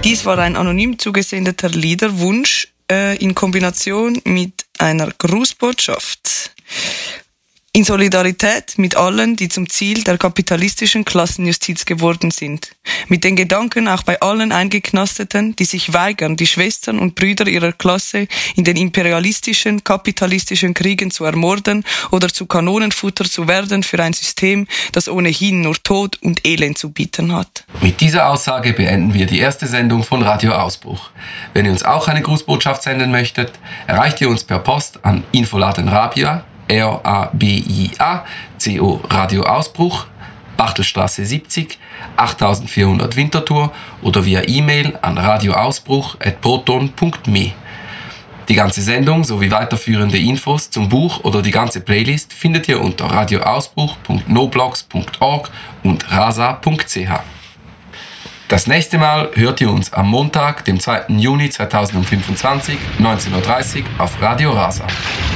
Dies war ein anonym zugesendeter Liederwunsch in Kombination mit einer Grußbotschaft. In Solidarität mit allen, die zum Ziel der kapitalistischen Klassenjustiz geworden sind. Mit den Gedanken auch bei allen Eingeknasteten, die sich weigern, die Schwestern und Brüder ihrer Klasse in den imperialistischen, kapitalistischen Kriegen zu ermorden oder zu Kanonenfutter zu werden für ein System, das ohnehin nur Tod und Elend zu bieten hat. Mit dieser Aussage beenden wir die erste Sendung von Radio Ausbruch. Wenn ihr uns auch eine Grußbotschaft senden möchtet, erreicht ihr uns per Post an Infoladen Rabia, RABIA, CO Radio Ausbruch, Bachtelstraße 70, 8400 Winterthur oder via E-Mail an radioausbruch@proton.me. Die ganze Sendung sowie weiterführende Infos zum Buch oder die ganze Playlist findet ihr unter radioausbruch.noblogs.org und rasa.ch. Das nächste Mal hört ihr uns am Montag, dem 2. Juni 2025, 19:30 Uhr auf Radio Rasa.